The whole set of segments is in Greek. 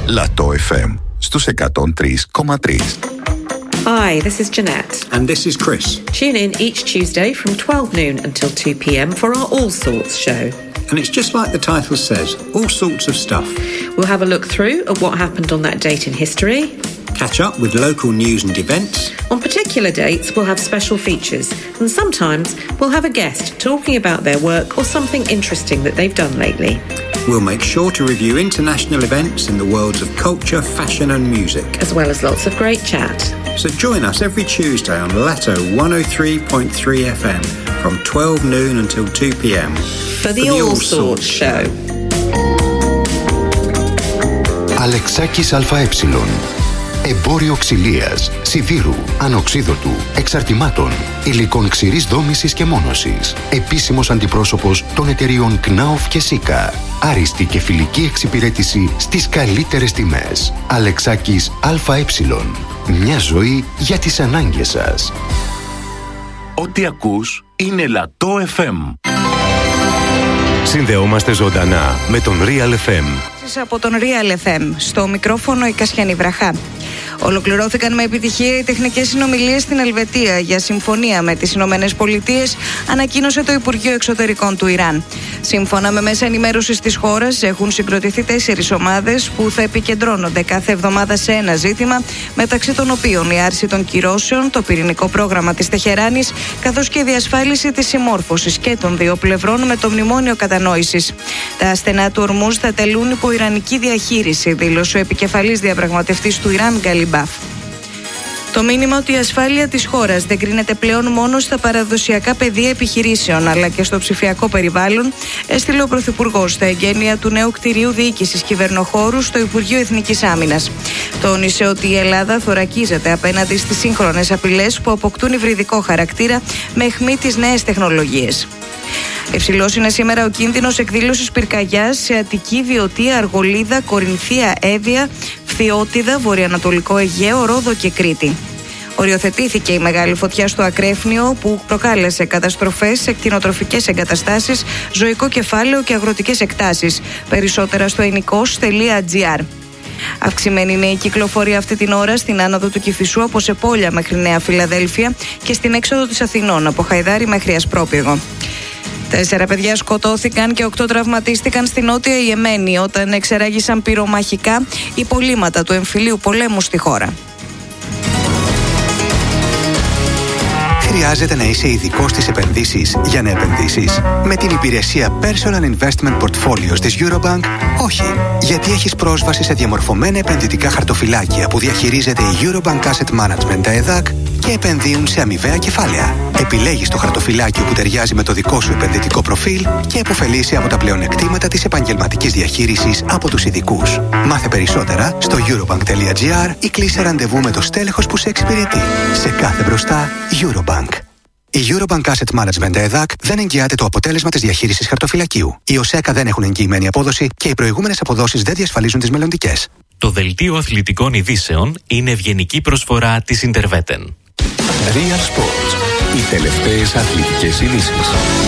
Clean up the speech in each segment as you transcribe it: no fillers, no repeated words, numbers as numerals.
Λατό FM στους 103,3. Hi, this is Jeanette. And this is Chris. Tune in each Tuesday from 12 noon until 2 p.m. for our All Sorts show. And it's just like the title says, all sorts of stuff. We'll have a look through at what happened on that date in history. Catch up with local news and events. On particular dates, we'll have special features. And sometimes we'll have a guest talking about their work or something interesting that they've done lately. We'll make sure to review international events in the worlds of culture, fashion and music. As well as lots of great chat. So join us every Tuesday on Lato 103.3 FM from 12 noon until 2 p.m. For the All Sorts show. Αλεξάκης ΑΕ. Εμπόριο ξυλίας, σιδήρου, ανοξίδωτου, εξαρτημάτων, υλικών ξηρής δόμησης και μόνωσης. Επίσημος αντιπρόσωπος των εταιριών Knauf και Sika. Άριστη και φιλική εξυπηρέτηση στις καλύτερες τιμές. Αλεξάκης ΑΕ. Μια ζωή για τις ανάγκες σας. Ό,τι ακούς είναι Λατό FM. Συνδεόμαστε ζωντανά με τον Real FM. Από τον Real FM. Στο μικρόφωνο η Κασιανή Βραχά. Ολοκληρώθηκαν με επιτυχία οι τεχνικές συνομιλίες στην Ελβετία για συμφωνία με τις Ηνωμένες Πολιτείες, ανακοίνωσε το Υπουργείο Εξωτερικών του Ιράν. Σύμφωνα με μέσα ενημέρωσης της χώρας, έχουν συγκροτηθεί 4 ομάδες που θα επικεντρώνονται κάθε εβδομάδα σε ένα ζήτημα, μεταξύ των οποίων η άρση των κυρώσεων, το πυρηνικό πρόγραμμα της Τεχεράνης, καθώς και η διασφάλιση της συμμόρφωσης και των δύο πλευρών με το μνημόνιο κατανόησης. Τα στενά του Ορμούζ θα τελούν υπό ιρανική διαχείριση, δήλωσε ο επικεφαλής διαπραγματευτής του Ιράν, Γκαλιμπάφ. Το μήνυμα ότι η ασφάλεια της χώρας δεν κρίνεται πλέον μόνο στα παραδοσιακά πεδία επιχειρήσεων, αλλά και στο ψηφιακό περιβάλλον, έστειλε ο Πρωθυπουργός στα εγγένεια του νέου κτηρίου διοίκησης κυβερνοχώρου στο Υπουργείο Εθνικής Άμυνας. Τόνισε ότι η Ελλάδα θωρακίζεται απέναντι στις σύγχρονες απειλές που αποκτούν υβριδικό χαρακτήρα με αιχμή τις νέες τεχνολογίες. Υψηλός είναι σήμερα ο κίνδυνος εκδήλωσης πυρκαγιάς σε Αττική, Βιωτία, Αργολίδα, Κορινθία, Εύβοια, Φθιώτιδα, Βορειοανατολικό Αιγαίο, Ρόδο και Κρήτη. Οριοθετήθηκε η μεγάλη φωτιά στο Ακρέφνιο που προκάλεσε καταστροφές σε κτηνοτροφικές εγκαταστάσεις, ζωικό κεφάλαιο και αγροτικές εκτάσεις. Περισσότερα στο enikos.gr. Αυξημένη είναι η κυκλοφορία αυτή την ώρα στην άνοδο του Κηφισού από Σεπόλια μέχρι Νέα Φιλαδέλφια και στην έξοδο της Αθηνών από Χαϊδάρι μέχρι Ασπρόπυργο. 4 παιδιά σκοτώθηκαν και 8 τραυματίστηκαν στη Νότια Ιεμένη όταν εξεράγησαν πυρομαχικά υπολείμματα του εμφυλίου πολέμου στη χώρα. Χρειάζεται να είσαι ειδικός στις επενδύσεις για να επενδύσεις? Με την υπηρεσία Personal Investment Portfolios της Eurobank, όχι. Γιατί έχεις πρόσβαση σε διαμορφωμένα επενδυτικά χαρτοφυλάκια που διαχειρίζεται η Eurobank Asset Management, τα ΕΔΑΚ, και επενδύουν σε αμοιβαία κεφάλαια. Επιλέγεις το χαρτοφυλάκιο που ταιριάζει με το δικό σου επενδυτικό προφίλ και επωφελείσαι από τα πλεονεκτήματα της επαγγελματικής διαχείρισης από τους ειδικούς. Μάθε περισσότερα στο eurobank.gr ή κλείσε ραντεβού με το στέλεχος που σε εξυπηρετεί. Σε κάθε μπροστά, Eurobank. Η Eurobank Asset Management ΕΔΑΚ δεν εγγυάται το αποτέλεσμα της διαχείρισης χαρτοφυλακίου. Οι ΟΣΕΚΑ δεν έχουν εγγυημένη απόδοση και οι προηγούμενες αποδόσεις δεν διασφαλίζουν τις μελλοντικές. Το δελτίο αθλητικών ειδήσεων είναι ευγενική προσφορά της Interveten. Real Sports. Οι τελευταίες αθλητικές ειδήσεις.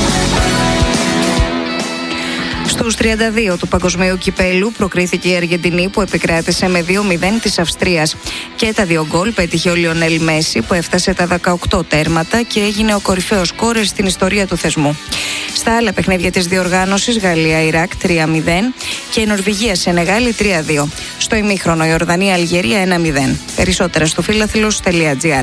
Στους 32 του Παγκοσμίου Κυπέλου προκρίθηκε η Αργεντινή που επικράτησε με 2-0 της Αυστρίας. Και τα 2 γκολ πέτυχε ο Λιονέλ Μέση που έφτασε τα 18 τέρματα και έγινε ο κορυφαίος σκόρερ στην ιστορία του θεσμού. Στα άλλα παιχνίδια της διοργάνωσης, Γαλλία-Ιράκ 3-0 και η Νορβηγία-Σενεγάλη 3-2. Στο ημίχρονο η Ορδανία-Αλγερία 1-0. Περισσότερα στο philathlus.gr.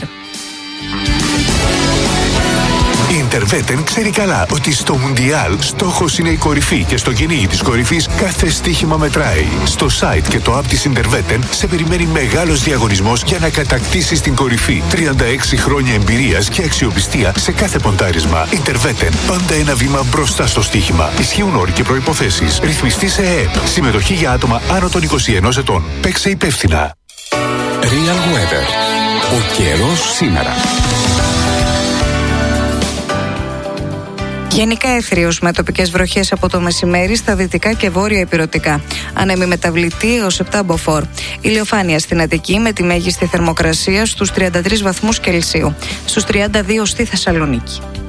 Η Interveten ξέρει καλά ότι στο Μουντιάλ στόχος είναι η κορυφή και στο κυνήγι της κορυφής κάθε στοίχημα μετράει. Στο site και το app της Interveten σε περιμένει μεγάλος διαγωνισμός για να κατακτήσεις την κορυφή. 36 χρόνια εμπειρίας και αξιοπιστία σε κάθε ποντάρισμα. Interveten, πάντα ένα βήμα μπροστά στο στοίχημα. Ισχύουν όροι και προϋποθέσεις. Ρυθμιστή σε ΕΕΠ. Συμμετοχή για άτομα άνω των 21 ετών. Παίξε υπεύθυνα. Real Weather. Ο καιρός σήμερα. Γενικά έθριος με τοπικές βροχές από το μεσημέρι στα δυτικά και βόρεια ηπειρωτικά. Ανέμη μεταβλητή έως 7 μποφόρ. Ηλιοφάνεια στην Αττική με τη μέγιστη θερμοκρασία στους 33 βαθμούς Κελσίου. Στους 32 στη Θεσσαλονίκη.